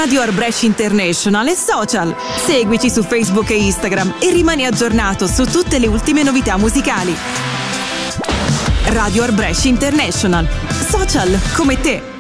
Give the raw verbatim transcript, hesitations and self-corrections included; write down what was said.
Radio Art Brescia International e social. Seguici su Facebook e Instagram e rimani aggiornato su tutte le ultime novità musicali. Radio Art Brescia International. Social come te.